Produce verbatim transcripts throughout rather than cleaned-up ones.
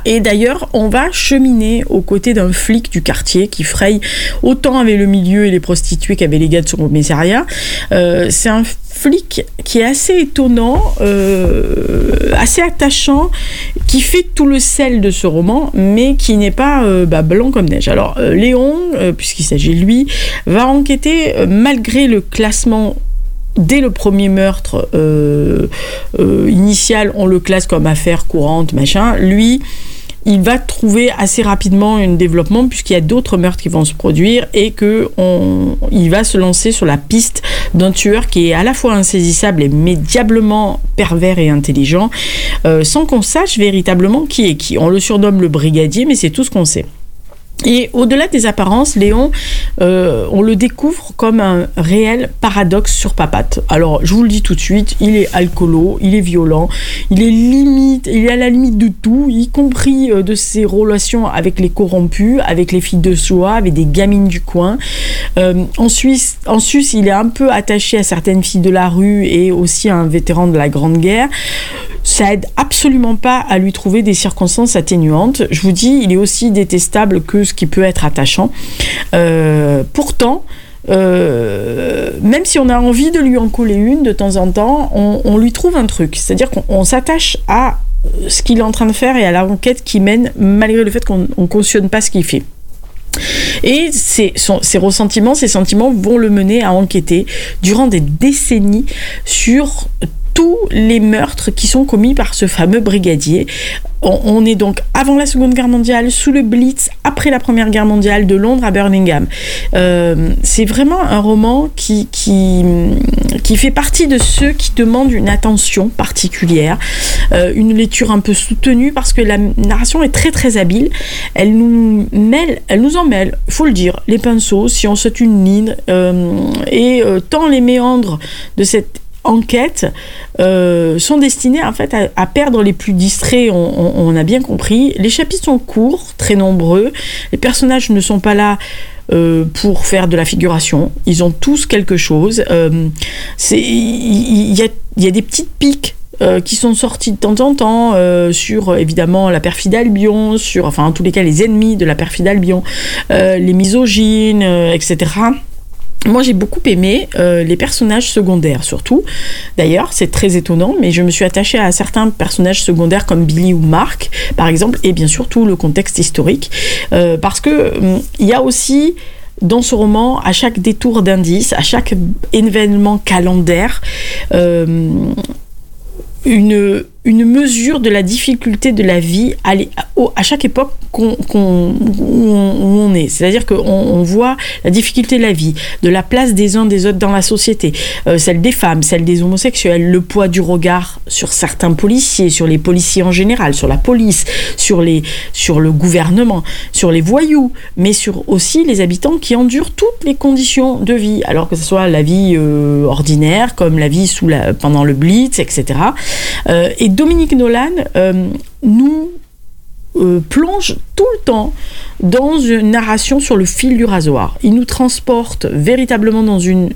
Et d'ailleurs, on va cheminer aux côtés d'un flic du quartier qui fraye autant avec le milieu et les prostituées qu'avec les gars de son commissariat. Euh, c'est un flic qui est assez étonnant, euh, assez attachant, qui fait tout le sel de ce roman, mais qui n'est pas euh, bah, blanc comme neige. Alors, euh, Léon, euh, puisqu'il s'agit de lui, va enquêter euh, malgré le classement. Dès le premier meurtre euh, euh, initial, on le classe comme affaire courante, machin. Lui, il va trouver assez rapidement un développement puisqu'il y a d'autres meurtres qui vont se produire et que on, il va se lancer sur la piste d'un tueur qui est à la fois insaisissable et mais diablement pervers et intelligent, euh, sans qu'on sache véritablement qui est qui. On le surnomme le brigadier, mais c'est tout ce qu'on sait. Et au-delà des apparences, Léon, euh, on le découvre comme un réel paradoxe sur papatte. Alors, je vous le dis tout de suite, il est alcoolo, il est violent, il est limite, il est à la limite de tout, y compris euh, de ses relations avec les corrompus, avec les filles de soie, avec des gamines du coin. Euh, en Suisse, en Suisse, il est un peu attaché à certaines filles de la rue et aussi à un vétéran de la Grande Guerre. Ça aide absolument pas à lui trouver des circonstances atténuantes. Je vous dis, il est aussi détestable que ce qui peut être attachant. Euh, pourtant, euh, même si on a envie de lui en coller une de temps en temps, on, on lui trouve un truc. C'est-à-dire qu'on on s'attache à ce qu'il est en train de faire et à la enquête qu'il mène, malgré le fait qu'on ne cautionne pas ce qu'il fait. Et ses, son, ses ressentiments, ses sentiments vont le mener à enquêter durant des décennies sur tous les meurtres qui sont commis par ce fameux brigadier. On, on est donc avant la Seconde Guerre mondiale, sous le Blitz, après la Première Guerre mondiale, de Londres à Birmingham. Euh, c'est vraiment un roman qui, qui, qui fait partie de ceux qui demandent une attention particulière, euh, une lecture un peu soutenue, parce que la narration est très très habile. Elle nous mêle, elle nous en mêle, il faut le dire, les pinceaux, si on saute une ligne, euh, et euh, tant les méandres de cette enquêtes euh, sont destinées en fait à, à perdre les plus distraits, on, on, on a bien compris. Les chapitres sont courts, très nombreux, les personnages ne sont pas là euh, pour faire de la figuration, ils ont tous quelque chose. Euh, c'est, il y, y, a, y a des petites piques Euh, qui sont sortis de temps en temps euh, sur évidemment la perfide Albion, sur enfin en tous les cas les ennemis de la perfide Albion, euh, les misogynes, euh, et cetera. Moi, j'ai beaucoup aimé euh, les personnages secondaires, surtout. D'ailleurs, c'est très étonnant, mais je me suis attachée à certains personnages secondaires comme Billy ou Mark, par exemple, et bien sûr tout le contexte historique, euh, parce que il hum, y a aussi dans ce roman, à chaque détour d'indice, à chaque événement calendaire, euh, une une mesure de la difficulté de la vie à, à chaque époque qu'on, qu'on, où, on, où on est. C'est-à-dire qu'on on voit la difficulté de la vie, de la place des uns des autres dans la société, euh, celle des femmes, celle des homosexuels, le poids du regard sur certains policiers, sur les policiers en général, sur la police, sur, les, sur le gouvernement, sur les voyous, mais sur aussi les habitants qui endurent toutes les conditions de vie, alors que ce soit la vie euh, ordinaire, comme la vie sous la, pendant le Blitz, et cetera. Euh, et Dominique Nolan euh, nous euh, plonge tout le temps dans une narration sur le fil du rasoir. Il nous transporte véritablement dans une,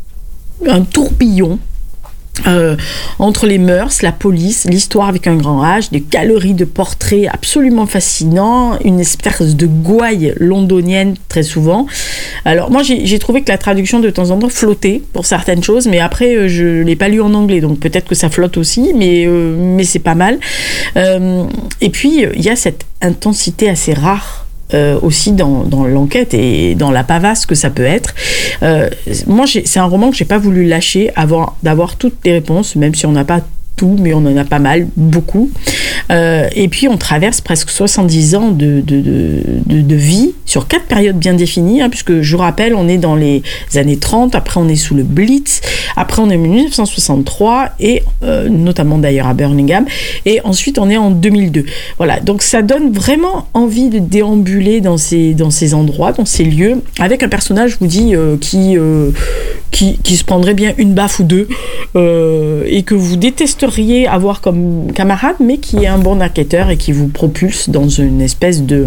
un tourbillon Euh, entre les mœurs, la police, l'histoire avec un grand H, des galeries de portraits absolument fascinants, une espèce de gouaille londonienne très souvent. Alors moi j'ai, j'ai trouvé que la traduction de temps en temps flottait pour certaines choses, mais après euh, je l'ai pas lu en anglais, donc peut-être que ça flotte aussi, mais, euh, mais c'est pas mal. Euh, et puis il y a cette intensité assez rare Euh, aussi dans, dans l'enquête et dans la pavasse que ça peut être. Euh, moi, j'ai, c'est un roman que j'ai pas voulu lâcher avant d'avoir toutes les réponses, même si on n'a pas tout, mais on en a pas mal, beaucoup. Euh, et puis, on traverse presque soixante-dix ans de, de, de, de, de vie sur quatre périodes bien définies, hein, puisque je vous rappelle, on est dans les années trente, après on est sous le Blitz, après on est en dix-neuf cent soixante-trois, et euh, notamment d'ailleurs à Birmingham, et ensuite on est en deux mille deux. Voilà, donc ça donne vraiment envie de déambuler dans ces, dans ces endroits, dans ces lieux, avec un personnage, je vous dis, euh, qui, euh, qui, qui se prendrait bien une baffe ou deux, euh, et que vous détesteriez avoir comme camarade, mais qui est un bon enquêteur et qui vous propulse dans une espèce de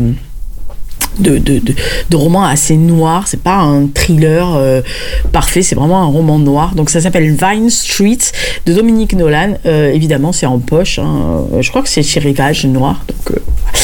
de, de, de, de roman assez noir. C'est pas un thriller euh, parfait, c'est vraiment un roman noir. Donc ça s'appelle Vine Street de Dominique Nolan. Euh, évidemment, c'est en poche, hein. Je crois que c'est chez Rivage Noir. Donc euh,